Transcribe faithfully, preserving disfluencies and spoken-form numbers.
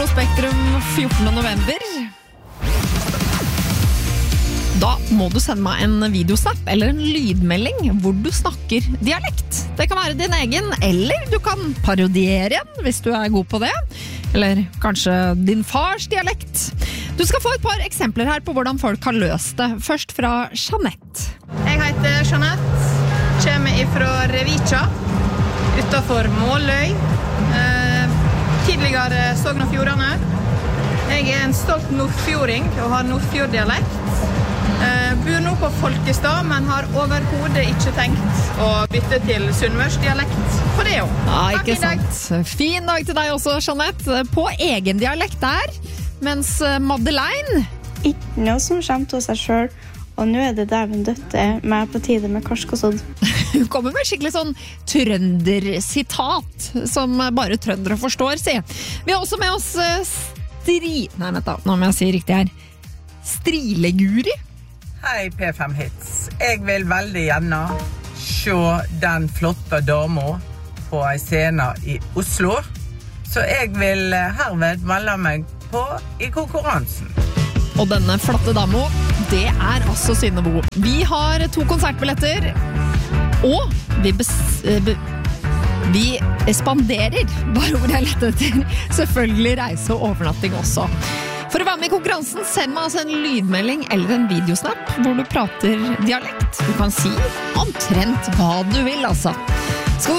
på Spektrum fjortende november. Da må du sende meg en videosnap eller en lydmelding hvor du snakker dialekt. Det kan være din egen, eller du kan parodiere en hvis du er god på det. Eller kanskje din fars dialekt. Du skal få et par eksempler her på hvordan folk har løst det. Først fra Jeanette. Jeg heter Jeanette, kommer ifra Revica, utenfor Måløy. Eh, tidligere Sogn og Fjordane. Jeg er en stolt nordfjording og har nordfjorddialekt. Eh, bor nå på Folkestad, men har overhodet ikke tenkt å bytte til sunnmørsdialekt på det også. Ja, ikke sant. Fin dag til deg også, Jeanette. På egen dialekt der, mens Madeleine... Ikke noe som kommer til seg selv, og nå er det dæven døtte med på tide med karsk og sodd. Hun kommer med skikkelig sånn trøndersitat, som bare trøndere forstår, si. Vi har også med oss stri... Nei, vent da, nå må jeg si riktig her. Strileguri. Hei P fem Hits. Jeg vil veldig gjerne se den flotte dama på en scene i Oslo, så jeg vil herved melde meg på i konkurransen. Og denne flotte damo, det er altså Synnebo. Vi har to konsertbilletter, og vi, bes, be, vi spanderer, bare hvor jeg lette etter, selvfølgelig reise og overnatting også. For å være med i konkurransen, send meg altså en lydmelding eller en videosnap hvor du prater dialekt. Du kan si omtrent hva du vil, altså.